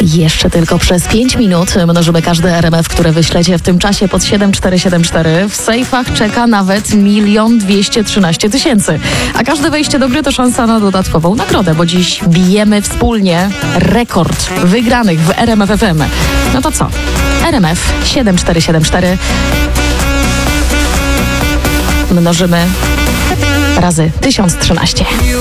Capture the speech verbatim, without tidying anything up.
Jeszcze tylko przez pięć minut mnożymy każdy R M F, które wyślecie w tym czasie pod siedem cztery siedem cztery. W sejfach czeka nawet milion dwieście trzynaście tysięcy. A każde wejście do gry to szansa na dodatkową nagrodę, bo dziś bijemy wspólnie rekord wygranych w R M F F M. No to co? R M F siedem cztery siedem cztery mnożymy razy tysiąc trzynaście.